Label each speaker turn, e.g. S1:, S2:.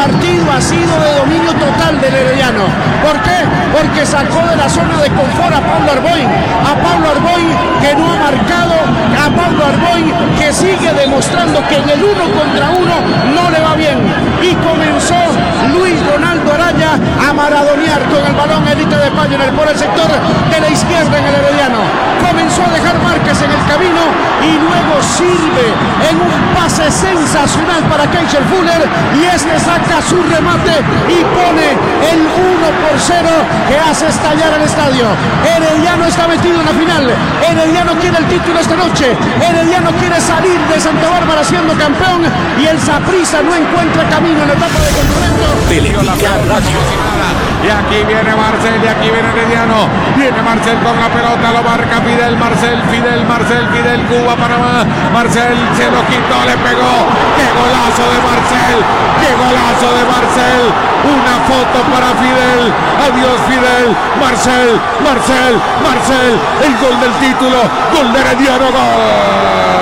S1: partido ha sido de dominio total del Herediano. ¿Por qué? Porque sacó de la zona de confort a Pablo Arboin que no ha marcado, a Pablo Arboin que sigue demostrando que en el 1 contra 1 no le va bien, y comenzó Luis Ronaldo Araya a maradonear con el balón Elite de Pioneer por el sector de la izquierda en el Herediano. Comenzó a dejar marcas en el camino y luego sirve en un pase sensacional para Keisher Fuller, y este saca su remate y pone el 1-0 que hace estallar el estadio. Herediano está metido en la final. Herediano quiere el título esta noche. Herediano quiere salir de Santa Bárbara siendo campeón, y el Saprissa no encuentra camino en la etapa de complemento.
S2: Teletica Radio.
S3: Y aquí viene Marcel, y aquí viene Herediano. Viene Marcel con la pelota, lo marca Fidel, Marcel, Cuba, Panamá. Marcel se lo quitó, le pegó. ¡Qué golazo de Marcel! ¡Qué golazo de Marcel! Una foto para Fidel. Adiós Fidel. Marcel. El gol del título. Gol de Herediano. Gol.